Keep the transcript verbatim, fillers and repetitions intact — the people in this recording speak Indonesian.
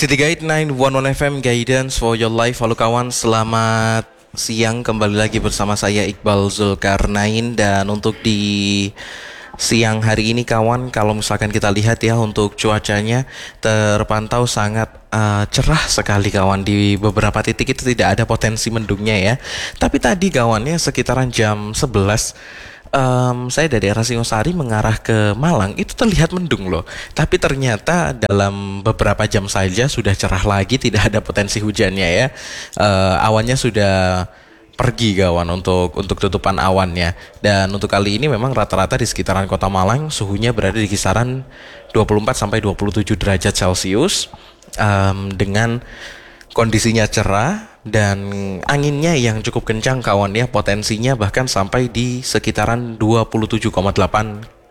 City Guide sembilan satu satu F M Guidance for your life. Halo kawan, selamat siang. Kembali lagi bersama saya Iqbal Zulkarnain. Dan untuk di siang hari ini kawan, kalau misalkan kita lihat ya, untuk cuacanya terpantau sangat uh, cerah sekali kawan. Di beberapa titik itu tidak ada potensi mendungnya ya. Tapi tadi kawannya sekitaran jam sebelas, Um, saya dari arah Singosari mengarah ke Malang itu terlihat mendung loh. Tapi ternyata dalam beberapa jam saja sudah cerah lagi, tidak ada potensi hujannya ya. Uh, awannya sudah pergi kawan untuk untuk tutupan awannya. Dan untuk kali ini memang rata-rata di sekitaran Kota Malang suhunya berada di kisaran dua puluh empat sampai dua puluh tujuh derajat Celcius, um, dengan kondisinya cerah dan anginnya yang cukup kencang kawan ya, potensinya bahkan sampai di sekitaran dua puluh tujuh koma delapan